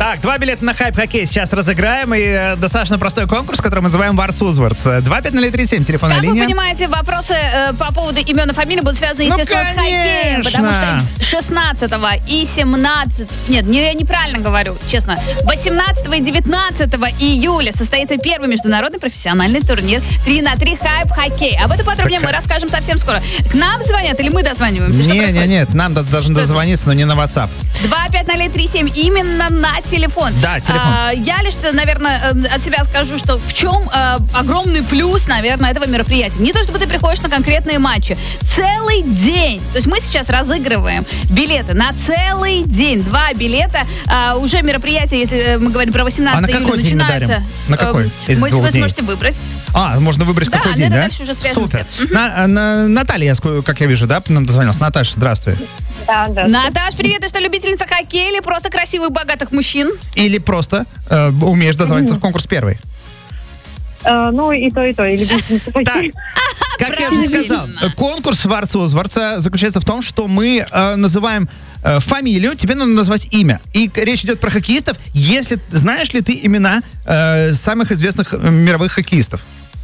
Так, 2 билета на хайп-хоккей сейчас разыграем. И достаточно простой конкурс, который мы называем «Варцузварц». 25037, телефонная Как линия. вы понимаете, вопросы по поводу имен и фамилий будут связаны, естественно, с хоккеем. Потому что 16 и 17... Нет, я неправильно говорю, честно. 18 и 19 июля состоится первый международный профессиональный турнир 3х3 хайп-хоккей. Об этом подробнее мы расскажем совсем скоро. К нам звонят или мы дозваниваемся? Нет, нам должны дозвониться, но не на WhatsApp. 25037 именно на телефон. Да, телефон. Я лишь, наверное, от себя скажу, что в чем огромный плюс, наверное, этого мероприятия. Не то, чтобы ты приходишь на конкретные матчи. Целый день. То есть мы сейчас разыгрываем билеты на целый день. 2 билета. Уже мероприятие, если мы говорим про 18 июля, начинается. На какой из вы 2 дней? сможете выбрать. Можно выбрать какой день, да? Дальше уже свяжемся. Супер. Наталья, как я вижу, да, нам дозвонилась. Наташа, здравствуй. Да. Наташ, привет. Ты что, любительница хоккея или просто красивых, богатых мужчин? Или просто умеешь дозвониться в конкурс первый? И то. И Так, как я уже сказал, конкурс «Варцузварца» заключается в том, что мы называем фамилию, тебе надо назвать имя. И речь идет про хоккеистов. Знаешь ли ты имена самых известных мировых хоккеистов?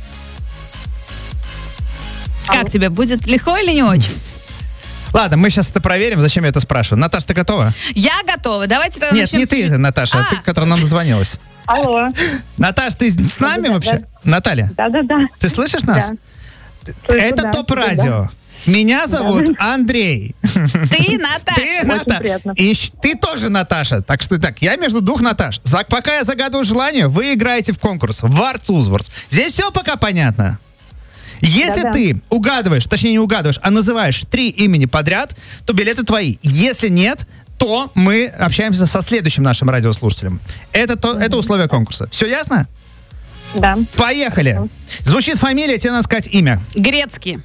Как тебе, будет легко или не очень? Ладно, мы сейчас это проверим. Зачем я это спрашиваю? Наташа, ты готова? Я готова. Давайте тогда Нет, не ты, Наташа, а ты, которая нам дозвонилась. Алло. Наташ, ты с нами вообще? Наталья? Да. Ты слышишь нас? Да. Это ТОП-радио. Меня зовут Андрей. Ты Наташа. Ты Наташа. И ты тоже Наташа. Так что я между двух Наташ. Пока я загадываю желание, вы играете в конкурс «Варцузварц». Здесь все пока понятно. Если ты угадываешь, точнее не угадываешь, а называешь 3 имени подряд, то билеты твои. Если нет, то мы общаемся со следующим нашим радиослушателем. Это условие конкурса. Все ясно? Да. Поехали. Звучит фамилия, тебе надо сказать имя. Грецкий.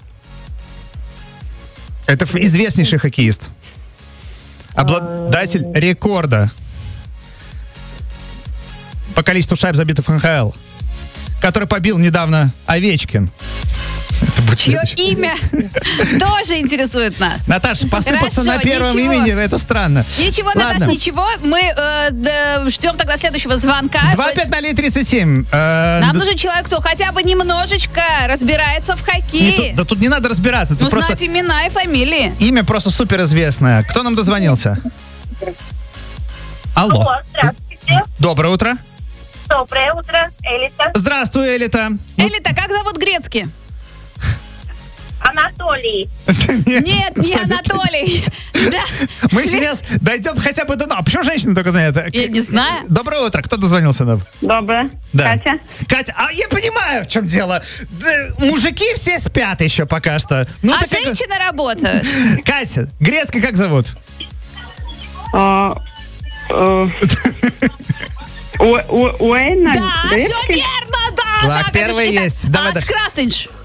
Это известнейший хоккеист. Обладатель рекорда по количеству шайб, забитых в НХЛ, который побил недавно Овечкин. Чье имя тоже интересует нас. Наташа, посыпаться на первом имени, это странно. Ничего, Наташа, ничего. Мы ждем тогда следующего звонка. 25037. Нам нужен человек, кто хотя бы немножечко разбирается в хоккее. Да тут не надо разбираться. Ну, знать имена и фамилии. Имя просто суперизвестное. Кто нам дозвонился? Алло. Здравствуйте. Доброе утро. Доброе утро, Элита. Здравствуй, Элита. Элита, как зовут Грецкий? Анатолий. Нет, не Анатолий. Мы сейчас дойдем хотя бы до... А почему женщины только звонят? Я не знаю. Доброе утро. Кто дозвонился нам? Доброе. Да. Катя. Катя, я понимаю, в чем дело. Мужики все спят еще пока что. Женщины работают. Катя, Грецкий как зовут? Уэйна. Да, все верно, да. Лак первый есть. Крастенш.